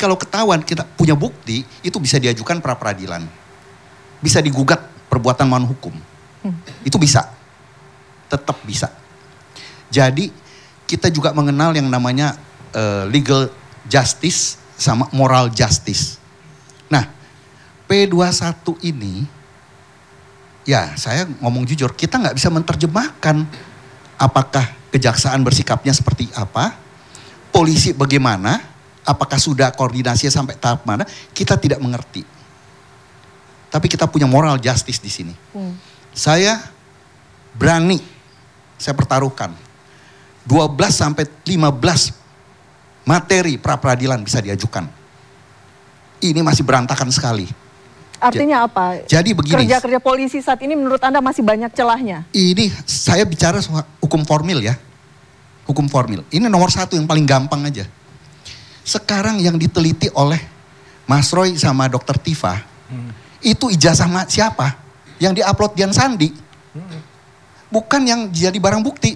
kalau ketahuan kita punya bukti, itu bisa diajukan pra peradilan. Bisa digugat perbuatan melawan hukum. Itu bisa. Tetap bisa. Jadi kita juga mengenal yang namanya legal justice sama moral justice. Nah, P21 ini, ya saya ngomong jujur, kita nggak bisa menerjemahkan apakah kejaksaan bersikapnya seperti apa, polisi bagaimana, apakah sudah koordinasinya sampai tahap mana, kita tidak mengerti. Tapi kita punya moral justice di sini. Saya berani, saya pertaruhkan 12 sampai 15 materi pra peradilan bisa diajukan. Ini masih berantakan sekali. Artinya apa? Jadi begini. Kerja-kerja polisi saat ini menurut Anda masih banyak celahnya? Ini saya bicara soal hukum formil ya. Hukum formil. Ini nomor satu yang paling gampang aja. Sekarang yang diteliti oleh Mas Roy sama Dr. Tifa, itu ijazah siapa? Yang diupload Dian Sandi. Bukan yang jadi barang bukti.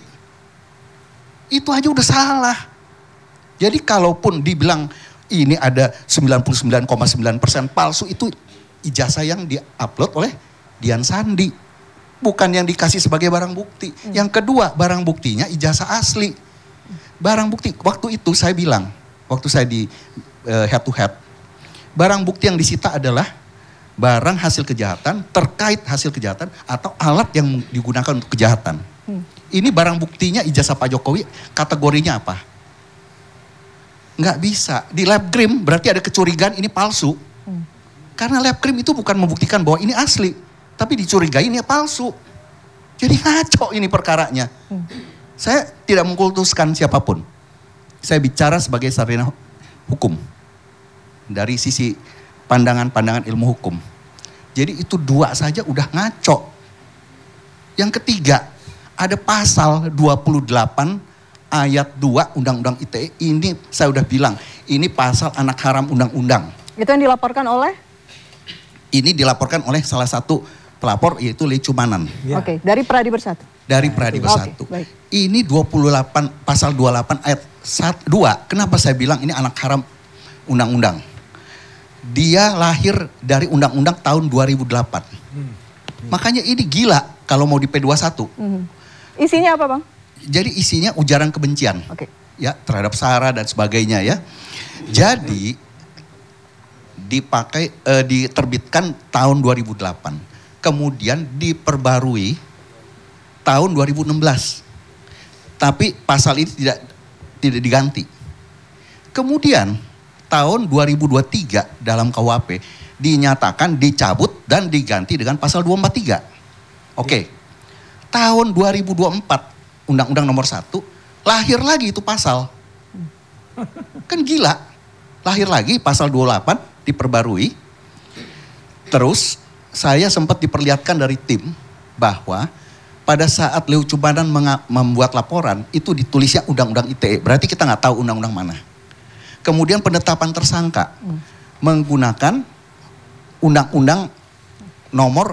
Itu aja udah salah. Jadi kalaupun dibilang ini ada 99,9% palsu, itu ijazah yang diupload oleh Dian Sandi. Bukan yang dikasih sebagai barang bukti. Yang kedua, barang buktinya ijazah asli. Barang bukti, waktu itu saya bilang, waktu saya di head to head, barang bukti yang disita adalah barang hasil kejahatan, terkait hasil kejahatan, atau alat yang digunakan untuk kejahatan. Ini barang buktinya ijazah Pak Jokowi, kategorinya apa? Nggak bisa. Di lab krim berarti ada kecurigaan ini palsu. Karena lab krim itu bukan membuktikan bahwa ini asli. Tapi dicurigai ini palsu. Jadi ngaco ini perkaranya. Saya tidak mengkultuskan siapapun. Saya bicara sebagai sarjana hukum. Dari sisi pandangan-pandangan ilmu hukum. Jadi itu dua saja udah ngaco. Yang ketiga, ada pasal 28 ayat 2 Undang-Undang ITE, ini saya udah bilang, ini pasal anak haram undang-undang. Itu yang dilaporkan oleh? Ini dilaporkan oleh salah satu pelapor yaitu Lecumanan. Oke, dari Pradi Bersatu. Dari Pradi Bersatu. Baik. Ini 28, pasal 28 ayat 2, kenapa saya bilang ini anak haram undang-undang? Dia lahir dari undang-undang tahun 2008. Makanya ini gila kalau mau di P21. Isinya apa Bang? Jadi isinya ujaran kebencian, ya terhadap SARA dan sebagainya ya. Jadi diterbitkan tahun 2008, kemudian diperbarui tahun 2016, tapi pasal ini tidak diganti. Kemudian tahun 2023 dalam KUHP dinyatakan dicabut dan diganti dengan pasal 243. Oke, tahun 2024 Undang-Undang nomor 1, lahir lagi itu pasal. Kan gila. Lahir lagi pasal 28 diperbarui. Terus saya sempat diperlihatkan dari tim bahwa pada saat Lecumanan membuat laporan itu ditulisnya Undang-Undang ITE. Berarti kita nggak tahu undang-undang mana. Kemudian penetapan tersangka menggunakan Undang-Undang nomor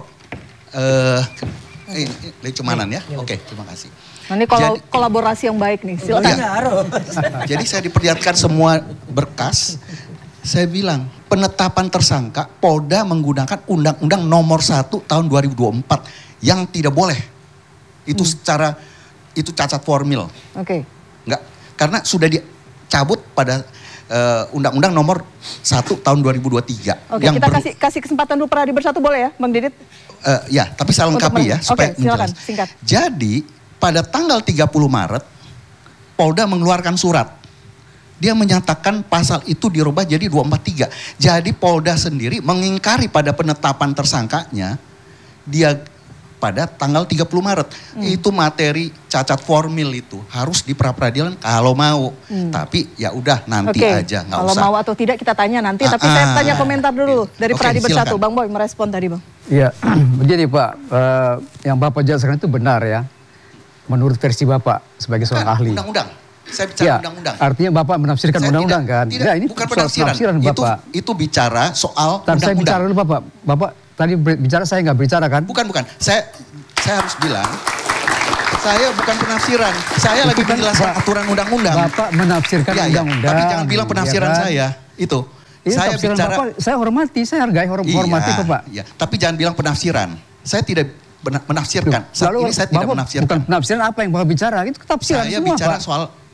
Lecumanan ya. Oke, terima kasih. Nah, ini kolaborasi yang baik nih, silakan. Jadi saya diperlihatkan semua berkas. Saya bilang penetapan tersangka Polda menggunakan Undang-Undang nomor 1 tahun 2024 yang tidak boleh. Itu secara itu cacat formil. Enggak, karena sudah dicabut pada Undang-Undang nomor 1 tahun 2023. Oke, kita kasih kesempatan dulu Pradi Bersatu boleh ya, Bang Didit? Ya, tapi saya lengkapi ya supaya silakan, menjelaskan. singkat. Jadi pada tanggal 30 Maret, Polda mengeluarkan surat. Dia menyatakan pasal itu dirubah jadi 243. Jadi Polda sendiri mengingkari pada penetapan tersangkanya, dia pada tanggal 30 Maret. Itu materi cacat formil itu. Harus di pra-peradilan kalau mau. Tapi ya udah nanti aja, nggak usah. Kalau mau atau tidak kita tanya nanti, tapi saya tanya komentar dulu dari Pradi Bersatu. Bang Boy merespon tadi Bang. Iya, begini Pak, yang Bapak jelaskan itu benar ya. Menurut versi Bapak sebagai seorang ahli. Undang-undang. Saya bicara undang-undang. Artinya Bapak menafsirkan undang-undang kan? Tidak, ini bukan penafsiran. Bapak. Itu bicara soal undang-undang. Saya bicara dulu Bapak. Bapak tadi bicara, saya nggak bicara kan? Bukan. Saya harus bilang, saya bukan penafsiran. Saya lagi menjelaskan aturan undang-undang. Bapak menafsirkan undang-undang. Tapi jangan bilang penafsiran saya. Itu. Ini Saya tafsiran bicara, Bapak, saya hormati, saya hargai, hormati kok Pak. Iya, tapi jangan bilang penafsiran. Saya tidak menafsirkan. Saat Lalu ini saya tidak Bapak menafsirkan. bukan penafsiran apa yang Bapak bicara, itu tafsiran Saya semua bicara Pak. soal